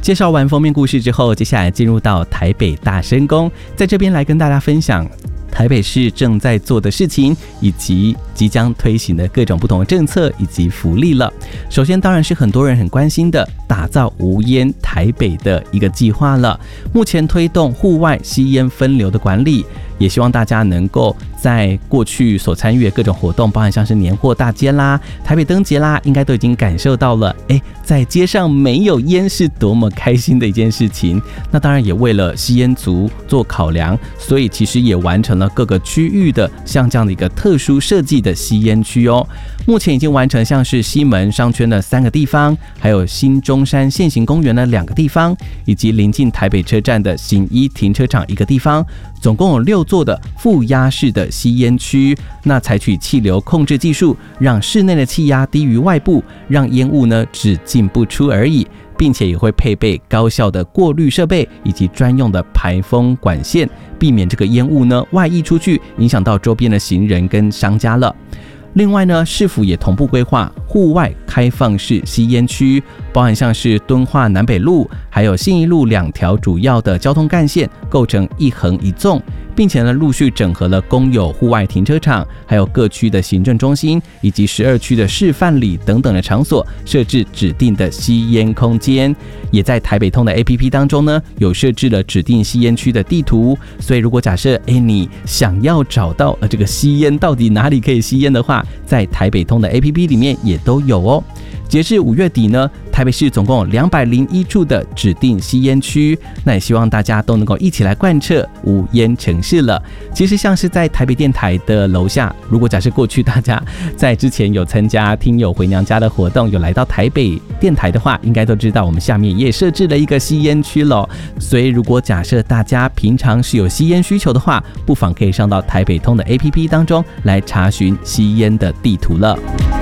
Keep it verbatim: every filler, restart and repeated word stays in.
介绍完封面故事之后，接下来进入到台北大声公，在这边来跟大家分享台北市正在做的事情，以及即将推行的各种不同的政策以及福利了。首先当然是很多人很关心的打造无烟台北的一个计划了。目前推动户外吸烟分流的管理，也希望大家能够在过去所参与的各种活动，包含像是年货大街啦、台北灯节啦，应该都已经感受到了，哎，在街上没有烟是多么开心的一件事情。那当然也为了吸烟族做考量，所以其实也完成了各个区域的像这样的一个特殊设计的吸烟区哦。目前已经完成像是西门商圈的三个地方，还有新中山现行公园的两个地方，以及临近台北车站的行一停车场一个地方，总共有六座的负压式的吸烟区。那采取气流控制技术，让室内的气压低于外部，让烟雾呢只进不出而已，并且也会配备高效的过滤设备以及专用的排风管线，避免这个烟雾呢外溢出去，影响到周边的行人跟商家了。另外呢，市府也同步规划户外开放式吸烟区，包含像是敦化南北路还有信义路两条主要的交通干线构成一横一纵，并且呢陆续整合了公有户外停车场，还有各区的行政中心以及十二区的示范里等等的场所，设置指定的吸烟空间。也在台北通的 A P P 当中呢，有设置了指定吸烟区的地图，所以如果假设哎你想要找到呃这个吸烟到底哪里可以吸烟的话，在台北通的 A P P 里面也都有哦。截至五月底呢，台北市总共有两百零一处的指定吸烟区，那也希望大家都能够一起来贯彻无烟城市了。其实像是在台北电台的楼下，如果假设过去大家在之前有参加听友回娘家的活动，有来到台北电台的话，应该都知道我们下面也设置了一个吸烟区了。所以如果假设大家平常是有吸烟需求的话，不妨可以上到台北通的 A P P 当中来查询吸烟的地图了。